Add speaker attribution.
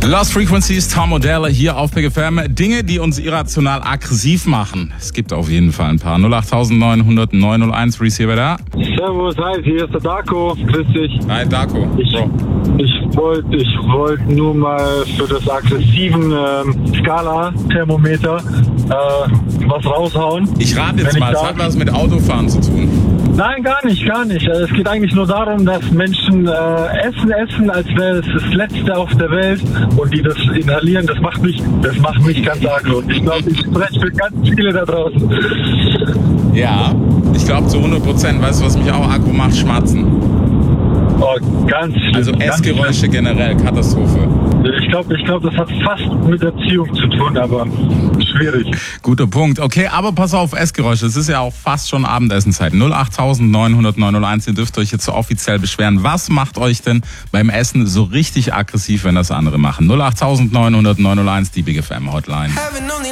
Speaker 1: Lost Frequencies, Tom Odell hier auf Big FM. Dinge, die uns irrational aggressiv machen. Es gibt auf jeden Fall ein paar. 08900 901, Reese hier bei da.
Speaker 2: Servus, hi, hier ist der Darko. Grüß dich.
Speaker 1: Hi Darko.
Speaker 2: Ich wollte nur mal für das aggressiven Skala-Thermometer was raushauen.
Speaker 1: Ich rate jetzt mal, es hat was mit Autofahren zu tun.
Speaker 2: Nein, gar nicht. Es geht eigentlich nur darum, dass Menschen essen, als wäre es das Letzte auf der Welt, und die das inhalieren. Das macht mich ganz aggro. Ich glaube, ich spreche für ganz viele da draußen.
Speaker 1: Ja, ich glaube zu 100%. Weißt du, was mich auch aggro macht? Schmatzen.
Speaker 2: Oh, ganz schlimm.
Speaker 1: Also Essgeräusche generell, Katastrophe.
Speaker 2: Ich glaube, das hat fast mit Erziehung zu tun, aber schwierig.
Speaker 1: Guter Punkt. Okay, aber pass auf, Essgeräusche. Es ist ja auch fast schon Abendessenzeit. 08900 901. Ihr dürft euch jetzt so offiziell beschweren. Was macht euch denn beim Essen so richtig aggressiv, wenn das andere machen? 08900 901, die Big FM Hotline.